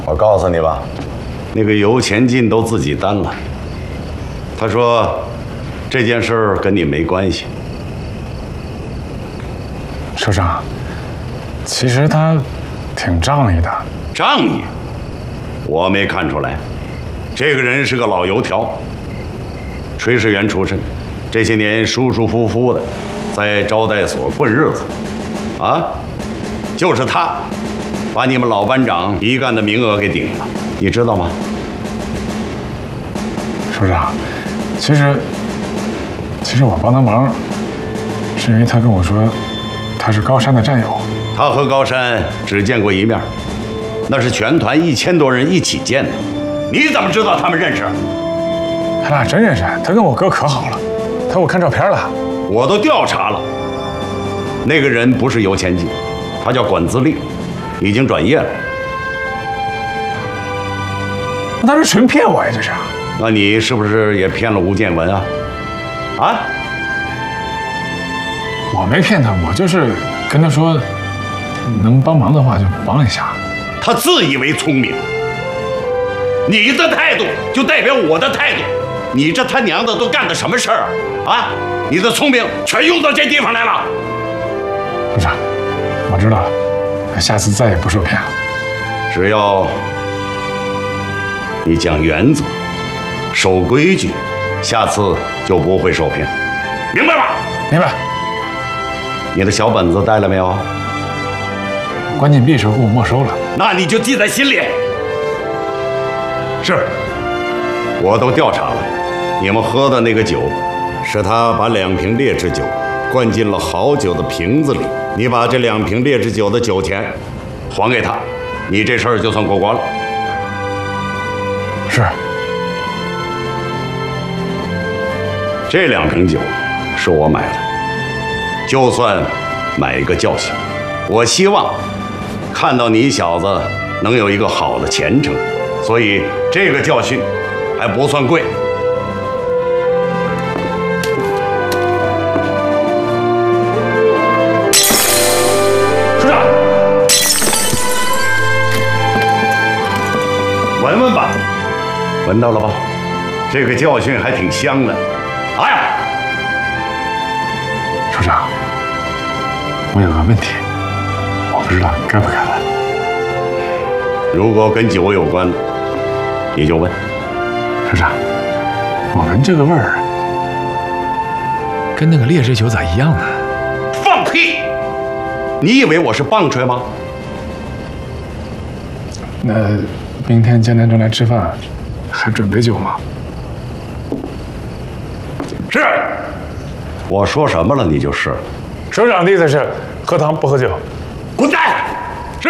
我告诉你吧，那个油钱进都自己担了。他说这件事儿跟你没关系。 首长，其实他挺仗义的。 仗义？我没看出来。这个人是个老油条，炊事员出身，这些年舒舒服服的在招待所混日子。啊，就是他把你们老班长一干的名额给顶了，你知道吗？ 首长，其实我帮他忙，是因为他跟我说他是高山的战友。 他和高山只见过一面，那是全团1000多人一起见的。你怎么知道他们认识？ 他俩真认识，他跟我哥可好了，他给我看照片了。 我都调查了，那个人不是油钱进，他叫管自立，已经转业了。 那他是纯骗我呀，这是。 那你是不是也骗了吴建文啊？啊？ 我没骗他，我就是跟他说，能帮忙的话就帮一下。 他自以为聪明，你的态度就代表我的态度。你这他娘的都干的什么事儿啊？啊！你的聪明全用到这地方来了。 首长，我知道了，下次再也不受骗了。 只要你讲原则，守规矩，下次就不会受骗，明白吧？ 明白。 你的小本子带了没有？ 关禁闭时候给我没收了。 那你就记在心里。是，我都调查了，你们喝的那个酒，是他把2瓶劣质酒灌进了好酒的瓶子里，你把这2瓶劣质酒的酒钱还给他，你这事儿就算过关了。 是。 这2瓶酒是我买的，就算买一个教训。我希望看到你小子能有一个好的前程，所以这个教训还不算贵。处长，闻闻吧，闻到了吧？这个教训还挺香的。哎， 首长，我有个问题，我不知道该不该问。 如果跟酒有关，你就问。 首长，我闻这个味儿，跟那个劣质酒咋一样呢？ 放屁！你以为我是棒槌吗？ 那明天江南镇来吃饭，还准备酒吗？ 是。我说什么了，你就是。 首长的意思是喝汤不喝酒。 滚蛋！